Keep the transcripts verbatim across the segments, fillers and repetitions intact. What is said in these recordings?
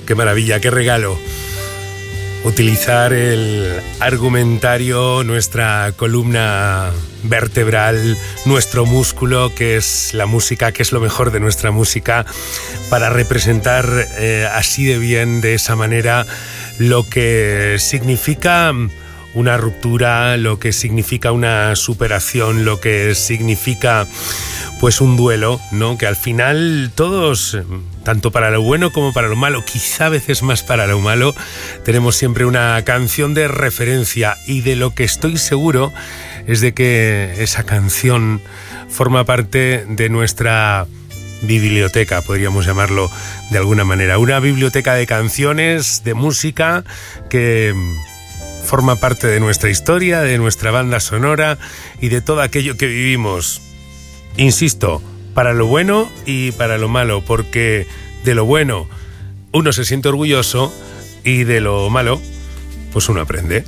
Qué maravilla, qué regalo. Utilizar el argumentario, nuestra columna vertebral, nuestro músculo, que es la música, que es lo mejor de nuestra música, para representar eh, así de bien, de esa manera, lo que significa una ruptura, lo que significa una superación, lo que significa pues un duelo, ¿no? Que al final todos, tanto para lo bueno como para lo malo, quizá a veces más para lo malo, tenemos siempre una canción de referencia, y de lo que estoy seguro es de que esa canción forma parte de nuestra biblioteca, podríamos llamarlo de alguna manera, una biblioteca de canciones, de música que forma parte de nuestra historia, de nuestra banda sonora y de todo aquello que vivimos. Insisto, para lo bueno y para lo malo, porque de lo bueno uno se siente orgulloso y de lo malo pues uno aprende.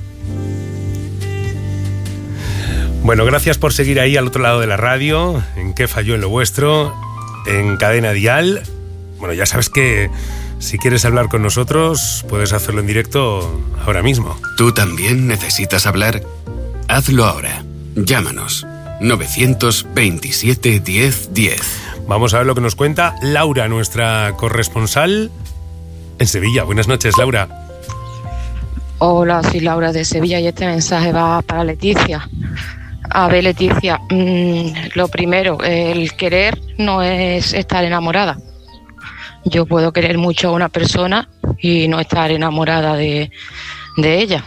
Bueno, gracias por seguir ahí al otro lado de la radio, en Qué falló en lo vuestro, en Cadena Dial. Bueno, ya sabes que si quieres hablar con nosotros, puedes hacerlo en directo ahora mismo. ¿Tú también necesitas hablar? Hazlo ahora. Llámanos. novecientos veintisiete diez diez. Vamos a ver lo que nos cuenta Laura, nuestra corresponsal en Sevilla. Buenas noches, Laura. Hola, soy Laura de Sevilla y este mensaje va para Leticia. A ver, Leticia, mmm, lo primero, el querer no es estar enamorada. Yo puedo querer mucho a una persona y no estar enamorada de, de ella.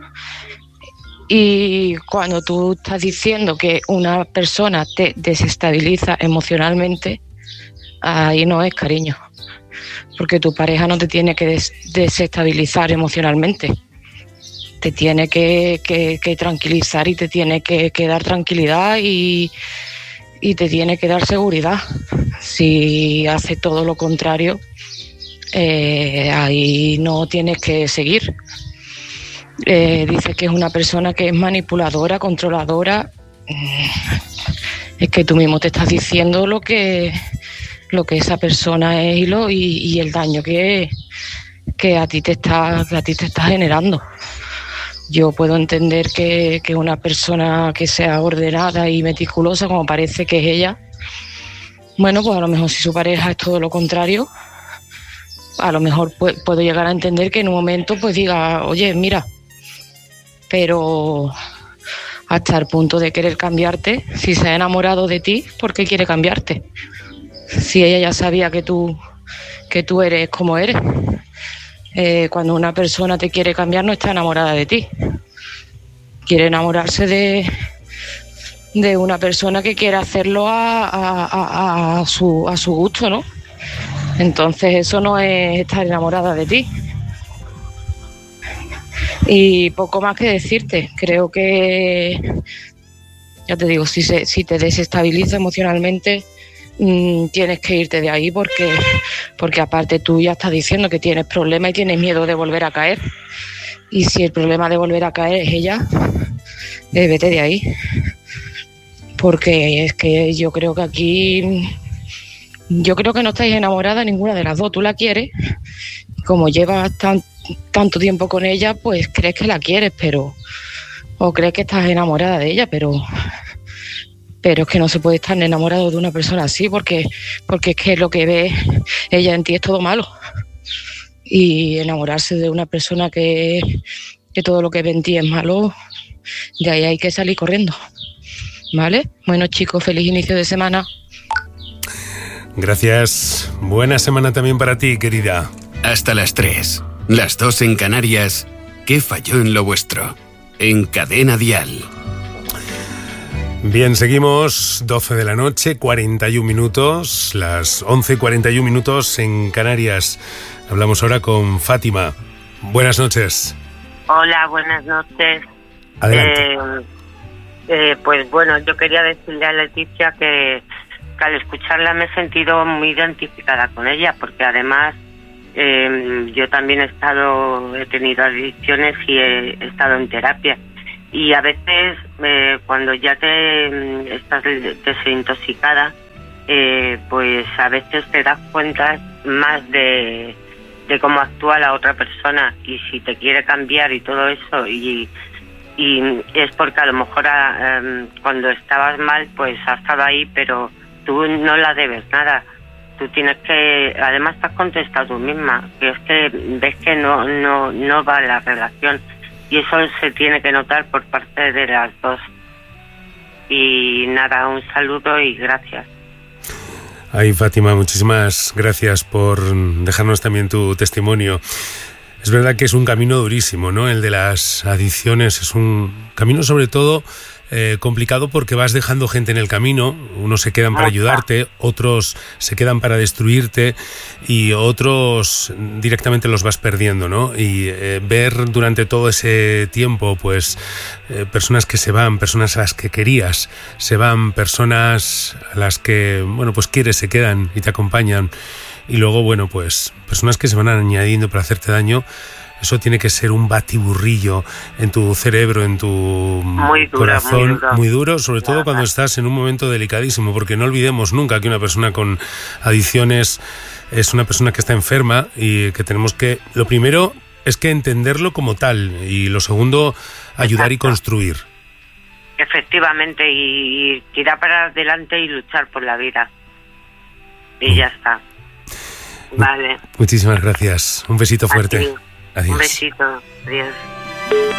Y cuando tú estás diciendo que una persona te desestabiliza emocionalmente, ahí no es cariño. Porque tu pareja no te tiene que des- desestabilizar emocionalmente. Te tiene que, que, que tranquilizar y te tiene que, que dar tranquilidad y, y te tiene que dar seguridad. Si hace todo lo contrario, eh, ahí no tienes que seguir. Eh, dice que es una persona que es manipuladora, controladora. Es que tú mismo te estás diciendo lo que, lo que esa persona es y, lo, y, y el daño que, que, a ti te está, que a ti te está generando. Yo puedo entender que, que una persona que sea ordenada y meticulosa, como parece que es ella, bueno, pues a lo mejor si su pareja es todo lo contrario, a lo mejor pu- puedo llegar a entender que en un momento pues diga, oye, mira, pero hasta el punto de querer cambiarte, si se ha enamorado de ti, ¿por qué quiere cambiarte? Si ella ya sabía que tú, que tú eres como eres. Eh, cuando una persona te quiere cambiar no está enamorada de ti. Quiere enamorarse de, de una persona que quiere hacerlo a, a, a, a, su, a su gusto, ¿no? Entonces eso no es estar enamorada de ti. Y poco más que decirte. Creo que, ya te digo, si, se, si te desestabiliza emocionalmente, mmm, tienes que irte de ahí porque, porque aparte tú ya estás diciendo que tienes problemas y tienes miedo de volver a caer. Y si el problema de volver a caer es ella, eh, vete de ahí. Porque es que yo creo que aquí, yo creo que no estáis enamoradas ninguna de las dos. Tú la quieres, como llevas tan tanto tiempo con ella, pues crees que la quieres, pero o crees que estás enamorada de ella, pero pero es que no se puede estar enamorado de una persona así, porque porque es que lo que ve ella en ti es todo malo, y enamorarse de una persona que, que todo lo que ve en ti es malo, de ahí hay que salir corriendo, ¿vale? Bueno, chicos, feliz inicio de semana. Gracias, buena semana también para ti, querida. Hasta las tres. Las dos en Canarias. ¿Qué falló en lo vuestro? En Cadena Dial. Bien, seguimos, doce de la noche, cuarenta y un minutos, las once y cuarenta y un minutos en Canarias. Hablamos ahora con Fátima. Buenas noches. Hola, buenas noches. Adelante. Eh, eh, pues bueno, yo quería decirle a Leticia que, que al escucharla me he sentido muy identificada con ella, porque además Eh, yo también he estado, he tenido adicciones y he, he estado en terapia, y a veces eh, cuando ya te estás desintoxicada, eh, pues a veces te das cuenta más de, de cómo actúa la otra persona, y si te quiere cambiar y todo eso, y, y es porque a lo mejor a, um, cuando estabas mal pues ha estado ahí, pero tú no la debes nada. Tú tienes que, además te has contestado tú misma, que es que ves que no no no va la relación, y eso se tiene que notar por parte de las dos. Y nada, un saludo y gracias. Ay, Fátima, muchísimas gracias por dejarnos también tu testimonio. Es verdad que es un camino durísimo, ¿no? El de las adicciones es un camino sobre todo eh, complicado porque vas dejando gente en el camino. Unos se quedan para ayudarte, otros se quedan para destruirte y otros directamente los vas perdiendo, ¿no? Y eh, ver durante todo ese tiempo, pues, eh, personas que se van, personas a las que querías, se van, personas a las que, bueno, pues quieres, se quedan y te acompañan. Y luego, bueno, pues personas que se van añadiendo para hacerte daño, eso tiene que ser un batiburrillo en tu cerebro, en tu muy duro, corazón, muy duro, muy duro, sobre todo cuando estás en un momento delicadísimo, porque no olvidemos nunca que una persona con adicciones es una persona que está enferma y que tenemos que, lo primero es que entenderlo como tal, y lo segundo, ayudar. Exacto. Y construir. Efectivamente, y, y tirar para adelante y luchar por la vida. Y mm. ya está. Vale. Muchísimas gracias. Un besito fuerte. Adiós. Un besito. Adiós.